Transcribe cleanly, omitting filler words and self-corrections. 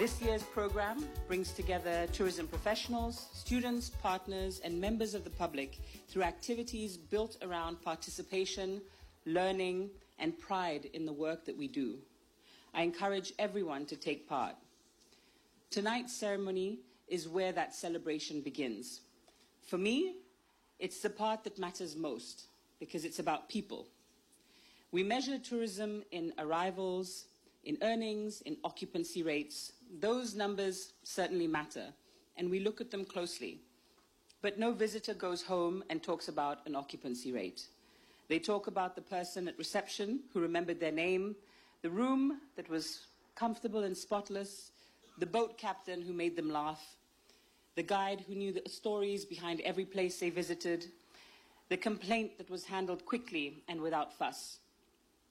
This year's program brings together tourism professionals, students, partners, and members of the public through activities built around participation, learning, and pride in the work that we do. I encourage everyone to take part. Tonight's ceremony is where that celebration begins. For me, it's the part that matters most because it's about people. We measure tourism in arrivals, in earnings, in occupancy rates. Those numbers certainly matter, and we look at them closely. But no visitor goes home and talks about an occupancy rate. They talk about the person at reception who remembered their name, the room that was comfortable and spotless, the boat captain who made them laugh, the guide who knew the stories behind every place they visited, the complaint that was handled quickly and without fuss.